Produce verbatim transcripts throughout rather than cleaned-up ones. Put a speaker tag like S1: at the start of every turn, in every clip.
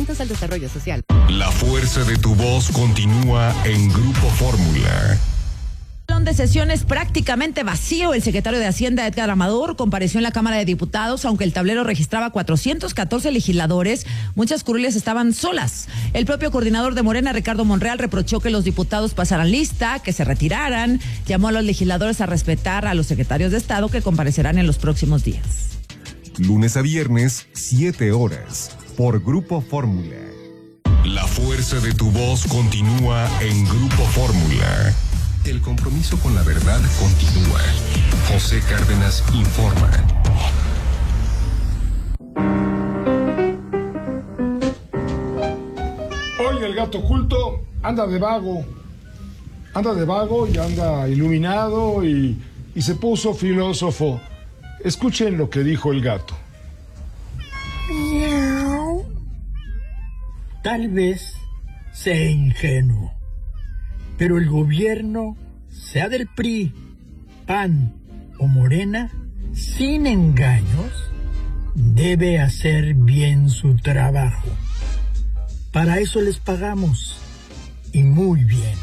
S1: distintos al desarrollo social.
S2: La fuerza de tu voz continúa en Grupo Fórmula.
S3: De sesiones prácticamente vacío. El secretario de Hacienda, Edgar Amador, compareció en la Cámara de Diputados. Aunque el tablero registraba cuatrocientos catorce legisladores, muchas curules estaban solas. El propio coordinador de Morena, Ricardo Monreal, reprochó que los diputados pasaran lista, que se retiraran. Llamó a los legisladores a respetar a los secretarios de Estado que comparecerán en los próximos días.
S2: Lunes a viernes, siete horas, por Grupo Fórmula. La fuerza de tu voz continúa en Grupo Fórmula. El compromiso con la verdad continúa. José Cárdenas informa.
S4: Hoy el gato oculto anda de vago. Anda de vago y anda iluminado y, y se puso filósofo. Escuchen lo que dijo el gato.
S5: Miau. Tal vez sea ingenuo, pero el gobierno, sea del P R I, P A N o Morena, sin engaños, debe hacer bien su trabajo. Para eso les pagamos, y muy bien.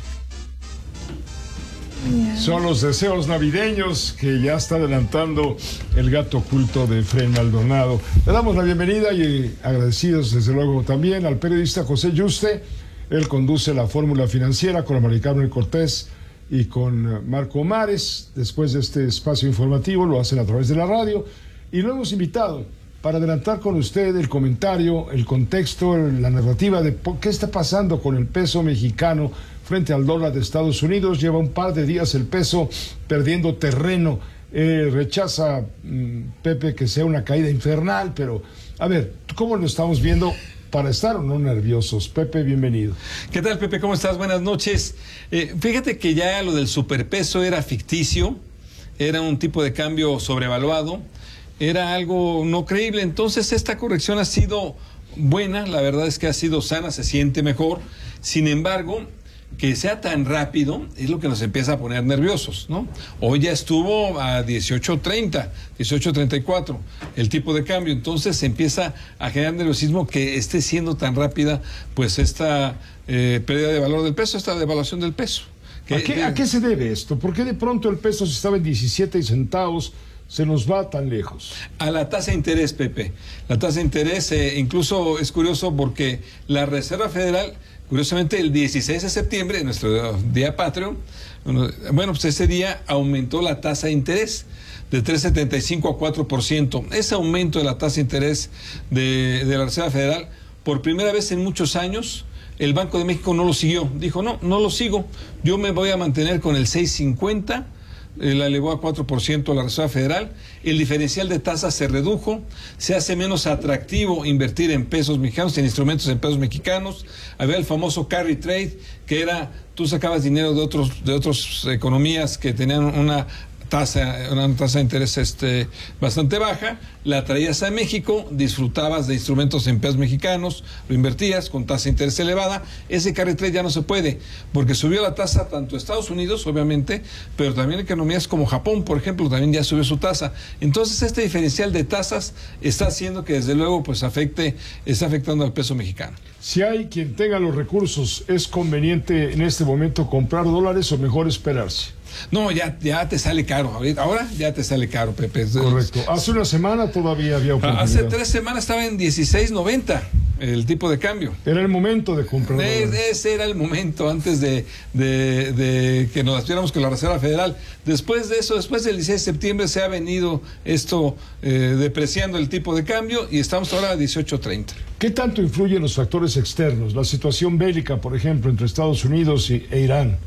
S4: Son los deseos navideños que ya está adelantando el gato oculto de Efraín Maldonado. Le damos la bienvenida y agradecidos desde luego también al periodista José Yuste. Él conduce la Fórmula Financiera con María Carmen Cortés y con Marco Mares. Después de este espacio informativo lo hacen a través de la radio y lo hemos invitado para adelantar con usted el comentario, el contexto, la narrativa de qué está pasando con el peso mexicano frente al dólar de Estados Unidos. Lleva un par de días el peso perdiendo terreno. Eh, rechaza mmm, Pepe que sea una caída infernal, pero a ver, ¿cómo lo estamos viendo? Para estar o no nerviosos. Pepe, bienvenido.
S6: ¿Qué tal, Pepe? ¿Cómo estás? Buenas noches. Eh, fíjate que ya lo del superpeso era ficticio, era un tipo de cambio sobrevaluado, era algo no creíble. Entonces esta corrección ha sido buena, la verdad es que ha sido sana, se siente mejor. Sin embargo, que sea tan rápido es lo que nos empieza a poner nerviosos, ¿no? Hoy ya estuvo a dieciocho treinta, dieciocho treinta y cuatro el tipo de cambio, entonces se empieza a generar nerviosismo que esté siendo tan rápida pues esta eh, pérdida de valor del peso, esta devaluación del peso.
S4: ¿A qué, ¿A qué se debe esto? ¿Por qué de pronto el peso, si estaba en diecisiete centavos, se nos va tan lejos?
S6: A la tasa de interés, Pepe. La tasa de interés, eh, incluso es curioso porque la Reserva Federal, curiosamente, el dieciséis de septiembre, nuestro día patrio, bueno, pues ese día aumentó la tasa de interés de tres punto setenta y cinco a cuatro por ciento. Ese aumento de la tasa de interés de, de la Reserva Federal, por primera vez en muchos años, el Banco de México no lo siguió. Dijo, no, no lo sigo. Yo me voy a mantener con el seis cincuenta. Eh, la elevó a cuatro por ciento la Reserva Federal, el diferencial de tasas se redujo, se hace menos atractivo invertir en pesos mexicanos, en instrumentos en pesos mexicanos. Había el famoso carry trade, que era, tú sacabas dinero de otros de otras economías que tenían una tasa, una tasa de interés este, bastante baja, la traías a México, disfrutabas de instrumentos en pesos mexicanos, lo invertías con tasa de interés elevada. Ese carry trade ya no se puede, porque subió la tasa tanto Estados Unidos, obviamente, pero también economías como Japón, por ejemplo, también ya subió su tasa. Entonces este diferencial de tasas está haciendo que desde luego pues afecte, está afectando al peso mexicano.
S4: Si hay quien tenga los recursos, ¿es conveniente en este momento comprar dólares o mejor esperarse?
S6: No, ya, ya te sale caro. Ahorita, ahora ya te sale caro, Pepe.
S4: Correcto. Hace una semana todavía había oportunidad.
S6: Hace tres semanas estaba en dieciséis noventa el tipo de cambio.
S4: Era el momento de comprar.
S6: E, ese era el momento antes de, de, de que nos viéramos con la Reserva Federal. Después de eso, después del dieciséis de septiembre se ha venido esto eh, depreciando el tipo de cambio y estamos ahora a dieciocho treinta.
S4: ¿Qué tanto influyen los factores externos? La situación bélica, por ejemplo, entre Estados Unidos y, e Irán.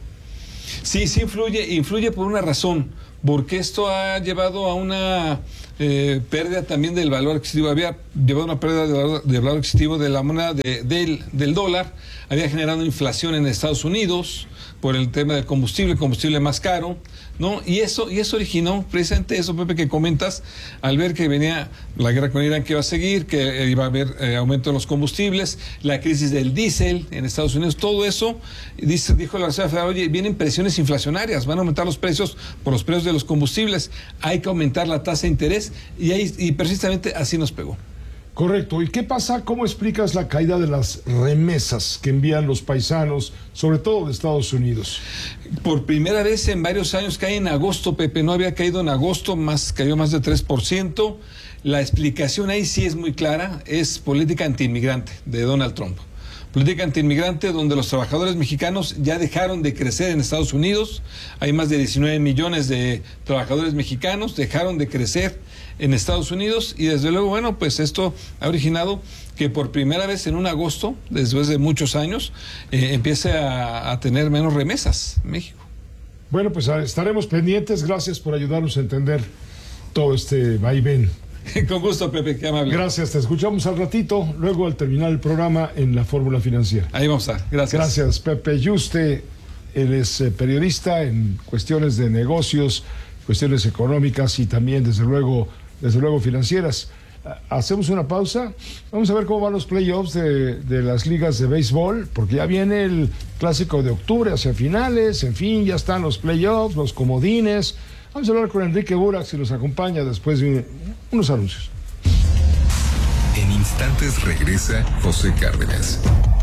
S6: Sí, sí influye, influye por una razón, porque esto ha llevado a una eh, pérdida también del valor adquisitivo, había llevado a una pérdida de valor, de valor adquisitivo de la moneda de, del, del dólar, había generado inflación en Estados Unidos por el tema del combustible, combustible más caro, ¿no? Y eso, y eso originó precisamente eso, Pepe, que comentas, al ver que venía la guerra con Irán que iba a seguir, que iba a haber eh, aumento en los combustibles, la crisis del diésel en Estados Unidos, todo eso, dice, dijo la Reserva Federal, oye, vienen presiones inflacionarias, van a aumentar los precios por los precios de los combustibles, hay que aumentar la tasa de interés, y, ahí, y precisamente así nos pegó.
S4: Correcto. ¿Y qué pasa? ¿Cómo explicas la caída de las remesas que envían los paisanos, sobre todo de Estados Unidos?
S6: Por primera vez en varios años cae en agosto, Pepe. No había caído en agosto, más cayó más de tres por ciento. La explicación ahí sí es muy clara, es política antiinmigrante de Donald Trump. Política antiinmigrante donde los trabajadores mexicanos ya dejaron de crecer en Estados Unidos. Hay más de diecinueve millones de trabajadores mexicanos, dejaron de crecer en Estados Unidos y desde luego, bueno, pues esto ha originado que por primera vez en un agosto, después de muchos años, eh, empiece a, a tener menos remesas en México.
S4: Bueno, pues estaremos pendientes. Gracias por ayudarnos a entender todo este vaivén.
S6: Con gusto, Pepe, qué amable.
S4: Gracias, te escuchamos al ratito, luego al terminar el programa en la Fórmula Financiera.
S6: Ahí vamos a estar, gracias.
S4: Gracias, Pepe Yuste. Él es eh, periodista en cuestiones de negocios, cuestiones económicas y también, desde luego, desde luego financieras. Hacemos una pausa, vamos a ver cómo van los playoffs de, de las ligas de béisbol, porque ya viene el clásico de octubre hacia finales, en fin, ya están los playoffs, los comodines. Vamos a hablar con Enrique Burak, si nos acompaña después de unos anuncios.
S2: En instantes regresa José Cárdenas.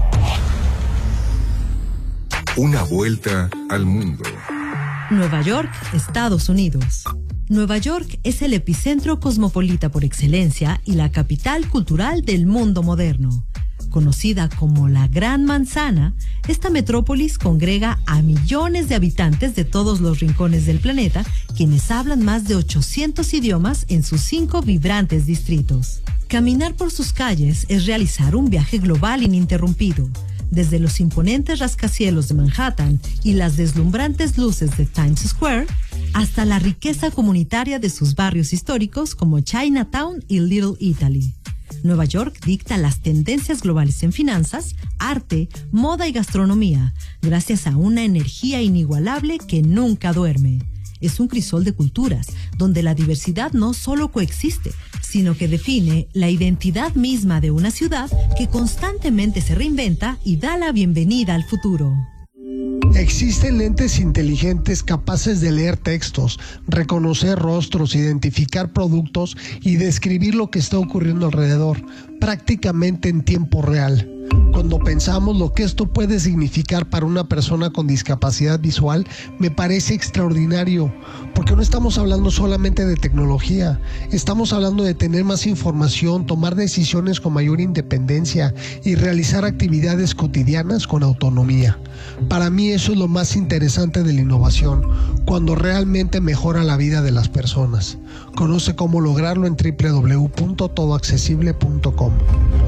S2: Una vuelta al mundo.
S1: Nueva York, Estados Unidos. Nueva York es el epicentro cosmopolita por excelencia y la capital cultural del mundo moderno. Conocida como la Gran Manzana, esta metrópolis congrega a millones de habitantes de todos los rincones del planeta, quienes hablan más de ochocientos idiomas en sus cinco vibrantes distritos. Caminar por sus calles es realizar un viaje global ininterrumpido. Desde los imponentes rascacielos de Manhattan y las deslumbrantes luces de Times Square, hasta la riqueza comunitaria de sus barrios históricos como Chinatown y Little Italy. Nueva York dicta las tendencias globales en finanzas, arte, moda y gastronomía, gracias a una energía inigualable que nunca duerme. Es un crisol de culturas, donde la diversidad no solo coexiste, sino que define la identidad misma de una ciudad que constantemente se reinventa y da la bienvenida al futuro.
S7: Existen lentes inteligentes capaces de leer textos, reconocer rostros, identificar productos y describir lo que está ocurriendo alrededor, prácticamente en tiempo real. Cuando pensamos lo que esto puede significar para una persona con discapacidad visual, me parece extraordinario, porque no estamos hablando solamente de tecnología, estamos hablando de tener más información, tomar decisiones con mayor independencia y realizar actividades cotidianas con autonomía. Para mí eso es lo más interesante de la innovación, cuando realmente mejora la vida de las personas. Conoce cómo lograrlo en doble u doble u doble u punto todo accesible punto com.